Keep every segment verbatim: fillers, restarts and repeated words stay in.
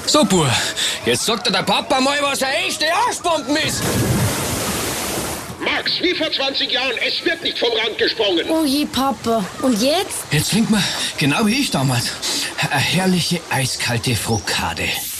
So, Bub, jetzt sagt dir der Papa mal, was eine echte Arschbomben ist. Max, wie vor zwanzig Jahren, es wird nicht vom Rand gesprungen. Oh je, Papa. Und jetzt? Jetzt trinkt man, genau wie ich damals, eine herrliche eiskalte Frukade.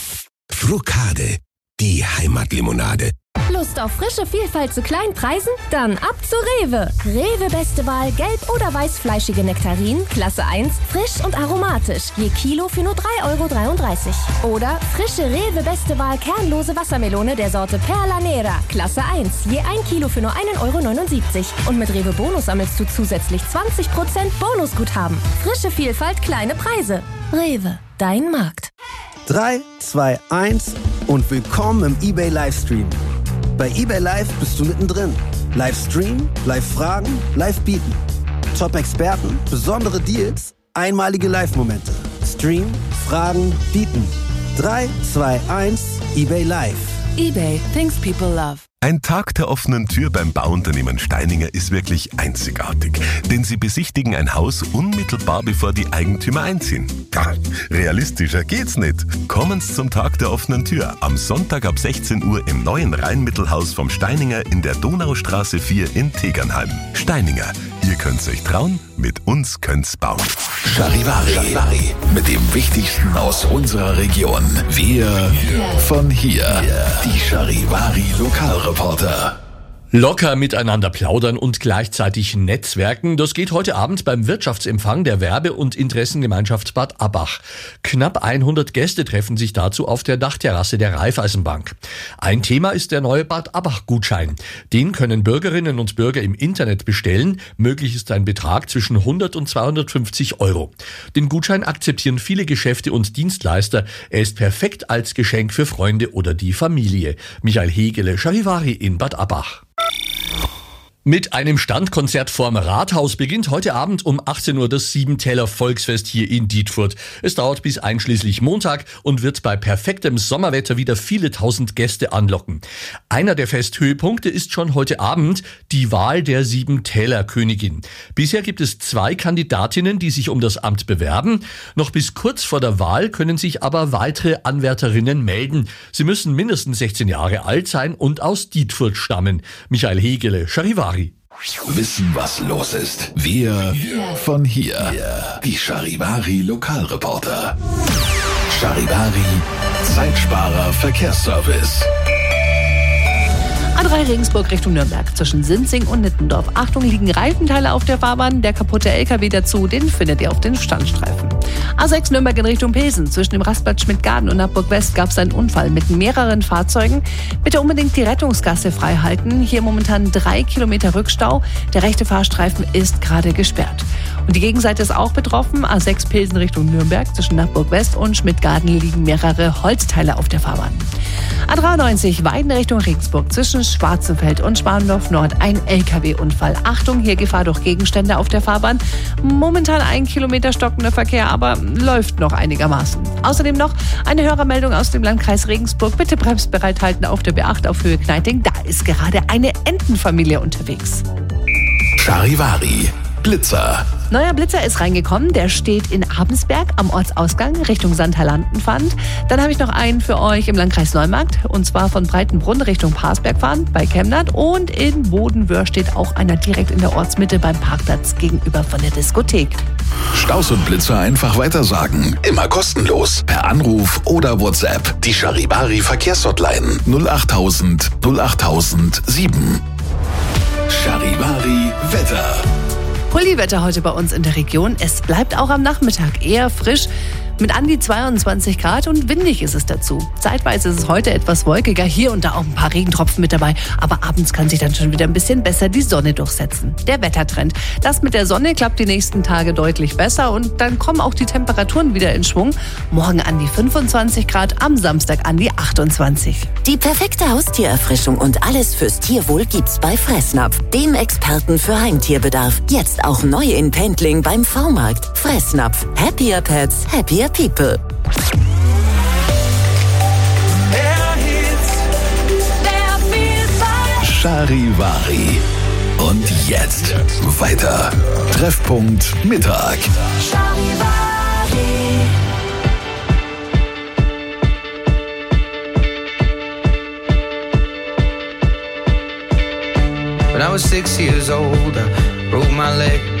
Frukade, die Heimatlimonade. Lust auf frische Vielfalt zu kleinen Preisen? Dann ab zu Rewe. Rewe beste Wahl, gelb- oder weißfleischige Nektarinen, Klasse eins, frisch und aromatisch. Je Kilo für nur drei Euro dreiunddreißig. Oder frische Rewe beste Wahl, kernlose Wassermelone der Sorte Perla Nera, Klasse eins. Je ein Kilo für nur ein Euro neunundsiebzig. Und mit Rewe Bonus sammelst du zusätzlich zwanzig Prozent Bonusguthaben. Frische Vielfalt, kleine Preise. Rewe, dein Markt. drei, zwei, eins und willkommen im eBay Livestream. Bei eBay Live bist du mittendrin. Livestream, Live-Fragen, Live-Bieten. Top-Experten, besondere Deals, einmalige Live-Momente. Stream, Fragen, Bieten. drei, zwei, eins, eBay Live. eBay, things people love. Ein Tag der offenen Tür beim Bauunternehmen Steininger ist wirklich einzigartig, denn sie besichtigen ein Haus unmittelbar bevor die Eigentümer einziehen. Ja, realistischer geht's nicht. Kommen Sie zum Tag der offenen Tür am Sonntag ab sechzehn Uhr im neuen Rheinmittelhaus vom Steininger in der Donaustraße vier in Tegernheim. Steininger, ihr könnt's euch trauen, mit uns könnt's bauen. Charivari, Charivari, mit dem Wichtigsten aus unserer Region. Wir von hier. Die Charivari Lokalreporter. Locker miteinander plaudern und gleichzeitig netzwerken, das geht heute Abend beim Wirtschaftsempfang der Werbe- und Interessengemeinschaft Bad Abbach. Knapp hundert Gäste treffen sich dazu auf der Dachterrasse der Raiffeisenbank. Ein Thema ist der neue Bad Abbach-Gutschein. Den können Bürgerinnen und Bürger im Internet bestellen. Möglich ist ein Betrag zwischen hundert und zweihundertfünfzig Euro. Den Gutschein akzeptieren viele Geschäfte und Dienstleister. Er ist perfekt als Geschenk für Freunde oder die Familie. Michael Hegele, Charivari in Bad Abbach. Mit einem Standkonzert vorm Rathaus beginnt heute Abend um achtzehn Uhr das Siebentäler Volksfest hier in Dietfurt. Es dauert bis einschließlich Montag und wird bei perfektem Sommerwetter wieder viele tausend Gäste anlocken. Einer der Festhöhepunkte ist schon heute Abend die Wahl der Siebentäler Königin. Bisher gibt es zwei Kandidatinnen, die sich um das Amt bewerben. Noch bis kurz vor der Wahl können sich aber weitere Anwärterinnen melden. Sie müssen mindestens sechzehn Jahre alt sein und aus Dietfurt stammen. Michael Hegele, Charivari. Wissen, was los ist. Wir von hier. Die Charivari Lokalreporter. Charivari Zeitsparer Verkehrsservice. A drei Regensburg Richtung Nürnberg. Zwischen Sinzing und Nittendorf. Achtung, liegen Reifenteile auf der Fahrbahn. Der kaputte L K W dazu, den findet ihr auf den Standstreifen. A sechs Nürnberg in Richtung Pilsen. Zwischen dem Rastplatz Schmidt-Garden und Nappburg West gab es einen Unfall mit mehreren Fahrzeugen. Bitte unbedingt die Rettungsgasse frei halten. Hier momentan drei Kilometer Rückstau. Der rechte Fahrstreifen ist gerade gesperrt. Und die Gegenseite ist auch betroffen. A sechs Pilsen Richtung Nürnberg. Zwischen Nappburg West und Schmidt-Garden liegen mehrere Holzteile auf der Fahrbahn. A dreiundneunzig Weiden Richtung Regensburg. Zwischen Schwarzenfeld und Schwandorf Nord ein L K W-Unfall. Achtung, hier Gefahr durch Gegenstände auf der Fahrbahn. Momentan ein Kilometer stockender Verkehr, aber läuft noch einigermaßen. Außerdem noch eine Hörermeldung aus dem Landkreis Regensburg. Bitte bremsbereit halten auf der B acht auf Höhe Kneiting. Da ist gerade eine Entenfamilie unterwegs. Charivari Blitzer. Neuer Blitzer ist reingekommen, der steht in Abensberg am Ortsausgang Richtung Sandherlandenpfand. Dann habe ich noch einen für euch im Landkreis Neumarkt und zwar von Breitenbrunn Richtung Parsbergpfand bei Chemnat und in Bodenwöhr steht auch einer direkt in der Ortsmitte beim Parkplatz gegenüber von der Diskothek. Staus und Blitzer einfach weitersagen. Immer kostenlos. Per Anruf oder WhatsApp. Die Charivari Verkehrshotline null achttausend null achttausend sieben. Charivari Wetter. Pulliwetter heute bei uns in der Region. Es bleibt auch am Nachmittag eher frisch mit an die zweiundzwanzig Grad und windig ist es dazu. Zeitweise ist es heute etwas wolkiger, hier und da auch ein paar Regentropfen mit dabei, aber abends kann sich dann schon wieder ein bisschen besser die Sonne durchsetzen. Der Wettertrend. Das mit der Sonne klappt die nächsten Tage deutlich besser und dann kommen auch die Temperaturen wieder in Schwung. Morgen an die fünfundzwanzig Grad, am Samstag an die achtundzwanzig. Die perfekte Haustiererfrischung und alles fürs Tierwohl gibt's bei Fressnapf, dem Experten für Heimtierbedarf. Jetzt auch neu in Pendling beim V-Markt. Fressnapf. Happier Pets, happier People. Charivari. Und jetzt weiter. Treffpunkt Mittag. Charivari. When I was six years old, I broke my leg.